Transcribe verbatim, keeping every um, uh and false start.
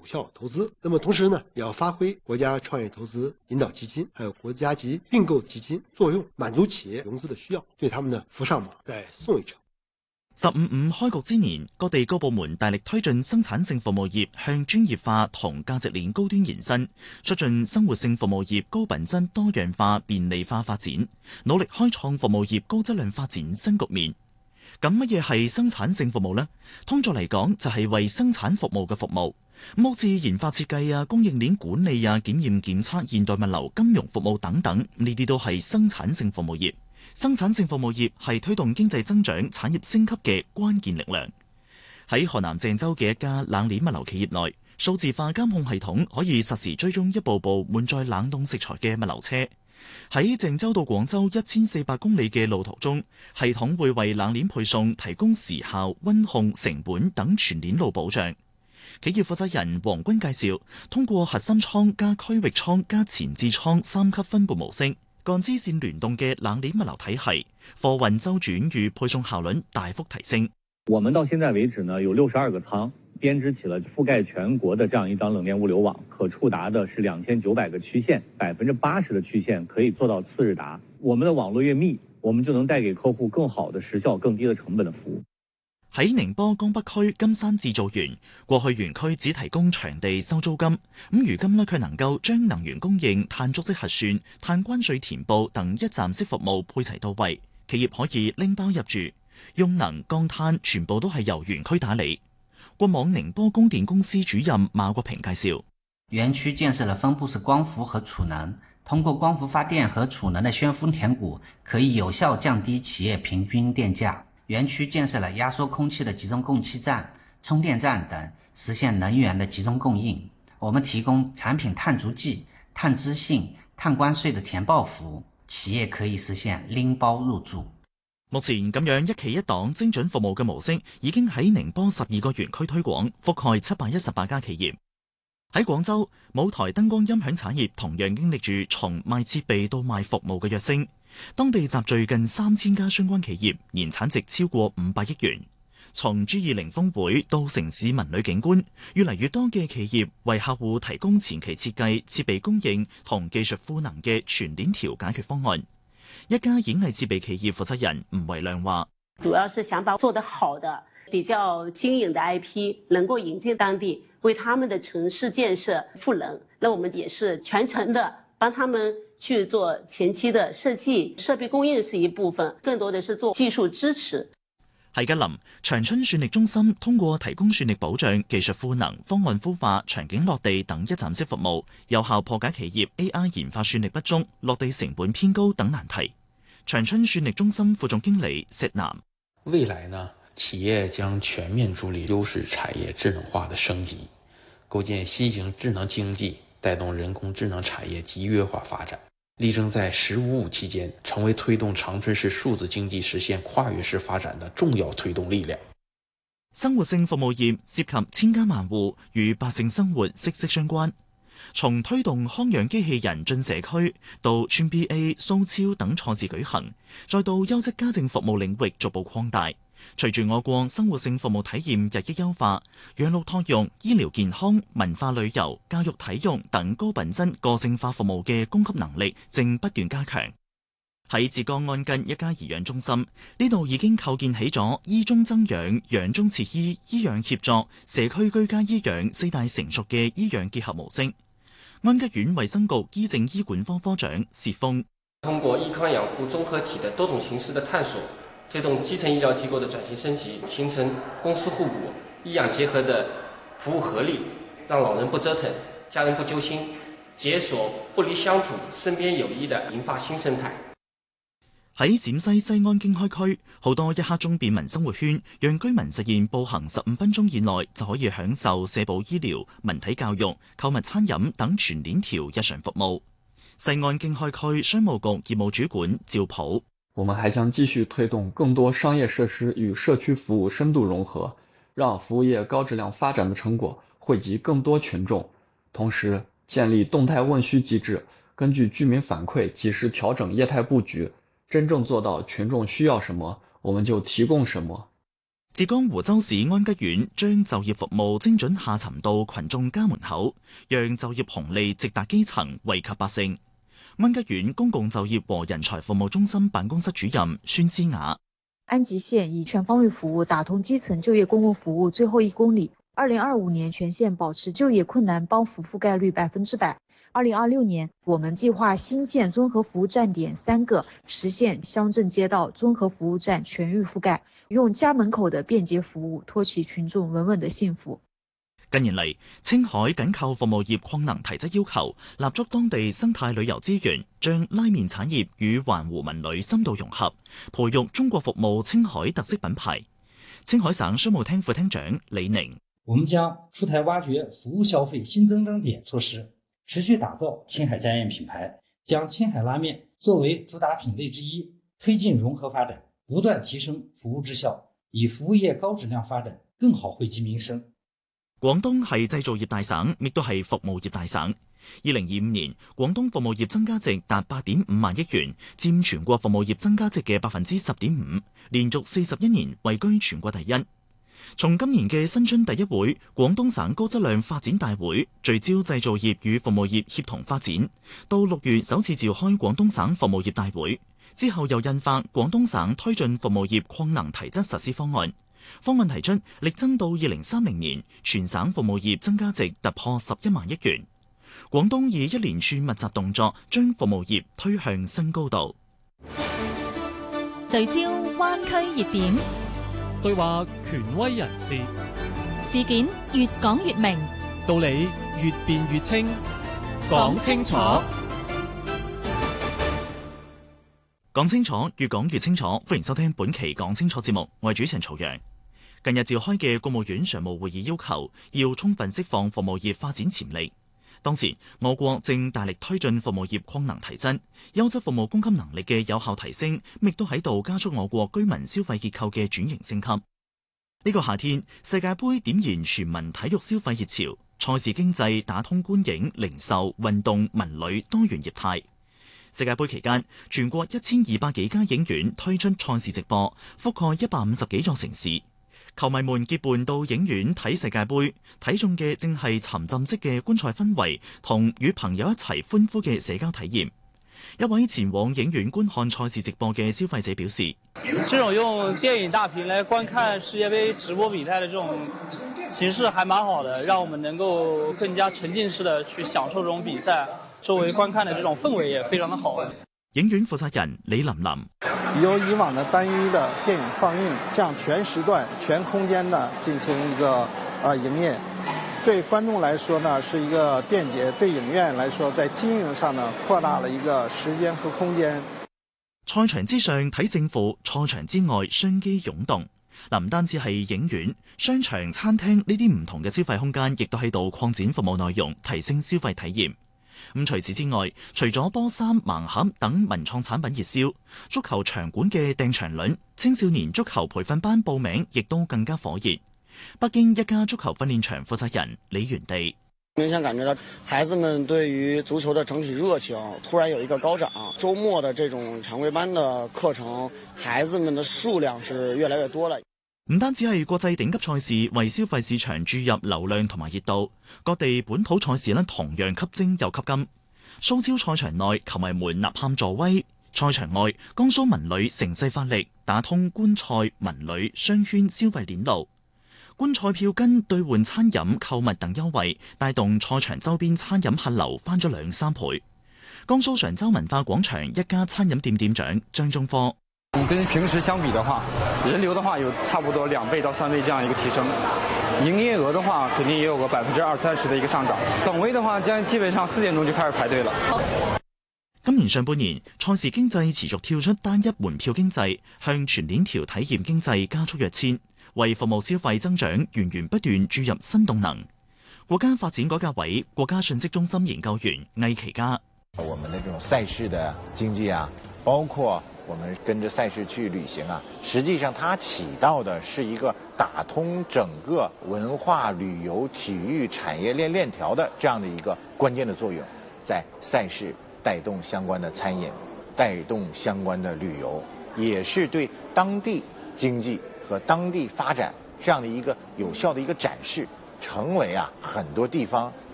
效投资。那么同时呢，也要发挥国家创业投资引导基金还有国家级并购基金作用，滿足企業融資的需要，對他們呢扶上馬，再送一程。 十五五開局之年，各地各部門大力推進生產性服務業向專業化同價值鏈高端延伸，促進生活性服務業高品質多樣化便利化發展，努力開創服務業高質量發展新局面。咁乜嘢係生產性服務呢？通俗嚟講，就係為生產服務嘅服務。好似研發設計啊、供應鏈管理啊、檢驗檢測、現代物流、金融服務等等，呢啲都係生產性服務業。生產性服務業係推動經濟增長、產業升級嘅關鍵力量。喺河南鄭州嘅一家冷鏈物流企業內，數字化監控系統可以實時追蹤一部部滿載冷凍食材嘅物流車。喺鄭州到廣州一千四百公里嘅路途中，系統會為冷鏈配送提供時效、溫控、成本等全鏈路保障。企業負責人黃軍介紹，通過核心倉加區域倉加前置倉三級分佈模式，幹支線聯動嘅冷鏈物流體系，貨運周轉與配送效率大幅提升。 我們到現在為止呢，有六十二個倉，編織起了覆蓋全國的這樣一張冷鏈物流網，可觸達的是兩千九百個區縣，百分之八十的區縣可以做到次日達。我們的網絡越密，我們就能帶給客戶更好的時效、更低的成本的服務。 喺寧波江北區金山製造園，過去園區只提供場地收租金，咁如今呢，佢能夠將能源供應、碳足跡核算、碳關稅填報等一站式服務配齊到位，企業可以拎包入住，用能降碳全部都係由園區打理。過往寧波供電公司主任馬國平介紹， 園區建設了分布式光伏和儲能，通過光伏發電和儲能的宣封填谷，可以有效降低企業平均電價。園區建設了壓縮空氣的集中供氣站、充電站等，實現能源的集中供應。我們提供產品碳足跡、碳資訊、碳關稅的填報服務，企業可以實現拎包入住。 目前咁樣一期一檔精準服務嘅模式已經喺寧波十二個園區推廣，覆蓋七百一十八家企業。喺廣州，舞台燈光音響產業同樣經歷住從賣設備到賣服務嘅躍升。當地集聚近三千家相關企業，年產值超過五百億元。從 G 二十峰會到城市文旅景觀，越嚟越多嘅企業為客戶提供前期設計、設備供應同技術賦能嘅全鏈條解決方案。一家演藝設備企業負責人吳維亮話： 主要是想把做得好的、比較新穎的 I P 能夠引進當地，為他們的城市建設賦能。那我們也是全程的幫他們去做前期的設計，設備供應是一部分，更多的是做技術支持。 喺吉林，長春算力中心通過提供算力保障、技術賦能、方案孵化、場景落地等一站式服務，有效破解企業 A I 研發算力不足、落地成本偏高等難題。長春算力中心副總經理石南： 未來呢，企業將全面助力優勢產業智能化的升級，構建新型智能經濟，帶動人工智能產業集約化發展，力爭在十五五期間成為推動長春市數字經濟實現跨越式發展的重要推動力量。 生活性服務業涉及千家萬戶，與百姓生活息息相關。從推動康養機器人進社區，到村 B A、蘇超等賽事舉行，再到優質家政服務領域逐步擴大。隨住我國生活性服務體驗日益優化，養老託育、醫療健康、文化旅遊、教育體育等高品質個性化服務嘅供給能力正不斷加強。喺浙江安根一家頤養中心，呢度已經構建起咗醫中增養、養中設醫、醫養協作、社區居家醫養四大成熟嘅醫養結合模式。安吉縣衛生局醫政醫管科科長薛峰： 通過醫康養護綜合體的多種形式的探索，推動基層醫療機構的轉型升級，形成公私互補、醫養結合的服務合力，讓老人不折騰，家人不揪心，解鎖不離鄉土、身邊有醫的研發新生態。 喺陝西西安經開區，好多一刻鐘便民生活圈，讓居民實現步行十五分鐘以內就可以享受社保醫療、文體教育、購物餐飲等全鏈條日常服務。西安經開區商務局業務主管趙普： 我們還將繼續推動更多商業設施與社區服務深度融合，讓服務業高質量發展的成果惠及更多群眾。同時，建立動態問需機制，根據居民反饋及時調整業態佈局，真正做到群眾需要什麼，我們就提供什麼。 浙江湖州市安吉縣將就業服務精準下沉到群眾家門口，讓就業紅利直達基層，惠及百姓。安吉縣公共就業和人才服務中心辦公室主任孫思雅： 安吉縣以全方位服務打通基層就業公共服務最後一公里。二零二五年全縣保持就業困難幫扶覆蓋率百分之百。二零二六年，我們計劃新建綜合服務站點三個，實現鄉鎮街道綜合服務站全域覆蓋，用家門口的便捷服務托起群眾穩穩的幸福。 近年嚟，青海緊扣服務業擴能提質要求，立足當地生態旅遊資源，將拉麵產業與環湖文旅深度融合，培育中國服務青海特色品牌。青海省商務廳副廳長李寧： 我們將出台挖掘服務消費新增長點措施，持續打造青海家宴品牌，將青海拉麵作為主打品類之一，推進融合發展，不斷提升服務質效，以服務業高質量發展更好惠及民生。 廣東係製造業大省，亦都係服務業大省。二零二五年，廣東服務業增加值達八點五萬億元，佔全國服務業增加值嘅百分之十點五，連續四十一年位居全國第一。從今年嘅新春第一會廣東省高質量發展大會，聚焦製造業與服務業協同發展，到六月首次召開廣東省服務業大會，之後又印發廣東省推進服務業擴能提質實施方案。方案提出，力爭到二零三零年，全省服務業增加值突破十一萬億元。廣東以一連串密集動作，將服務業推向新高度。 聚焦灣區熱點， 對話權威人士， 事件越講越明， 道理越辯越清，講清楚。 講清楚，越講越清楚。歡迎收聽本期講清楚節目，我係主持人曹陽。近日召開嘅國務院常務會議要求，要充分釋放服務業發展潛力。當時，我國正大力推進服務業擴能提質，優質服務供給能力嘅有效提升，亦都喺度加速我國居民消費結構嘅轉型升級。呢個夏天，世界盃點燃全民體育消費熱潮，賽事經濟打通觀影、零售、運動、文旅多元業態。世界盃期間，全國一千二百幾家影院推出賽事直播，覆蓋一百五十幾座城市。球迷們結伴到影院睇世界盃，睇中嘅正係沉浸式嘅觀賽氛圍同與朋友一齊歡呼嘅社交體驗。一位前往影院觀看賽事直播嘅消費者表示： 這種用電影大屏來觀看世界盃直播比賽的這種形式還蠻好的，讓我們能夠更加沉浸式的去享受這種比賽，周圍觀看的這種氛圍也非常的好。 影院負責人李琳琳： 由以往的單一的電影放映，這樣全時段、全空間的進行一個呃營業，對觀眾來說呢是一個便捷，對影院來說在經營上呢擴大了一個時間和空間。 賽場之上睇勝負，賽場之外商機湧動。嗱，唔單止係影院、商場、餐廳呢啲唔同嘅消費空間，亦都喺度擴展服務內容，提升消費體驗。咁除此之外，除咗波衫、盲盒等文創產品熱銷，足球場館嘅訂場率、青少年足球培訓班報名亦都更加火熱。北京一家足球訓練場負責人李元地： 明顯感覺到孩子們對於足球的整體熱情突然有一個高漲，周末的這種常規班的課程，孩子們的數量是越來越多了。 唔單止係國際頂級賽事為消費市場注入流量同埋熱度，各地本土賽事呢同樣吸睛又吸金。蘇超賽場內球迷們吶喊助威，賽場外江蘇文旅乘勢發力，打通觀賽、文旅商圈消費鏈路。觀賽票根兌換餐飲、購物等優惠，帶動賽場周邊餐飲客流翻咗兩三倍。江蘇常州文化廣場一家餐飲店店長張中科： 跟平時相比的話，人流的話有差不多兩倍到三倍這樣一個提升，營業額的話肯定也有個百分之二三十的一個上漲。等位的話，將基本上四點鐘就開始排隊了。 今年上半年，賽事經濟持續跳出單一門票經濟，向全鏈條體驗經濟加速躍遷，為服務消費增長源源不斷注入新動能。國家發展改革委國家信息中心研究員魏其嘉： 我們的這種賽事的經濟啊，包括我們跟着賽事去旅行啊，實際上它起到的是一個打通整個文化旅遊體育產業鏈鏈條的這樣的一個關鍵的作用，在賽事帶動相關的餐飲，帶動相關的旅遊，也是對當地經濟和当地发展这样的一个有效的一个展示，成为啊很多地方